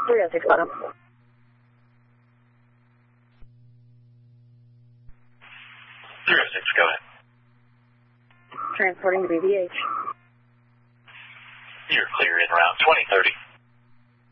306 bottom. Go ahead. Transporting to BVH. You're clear in route 2030.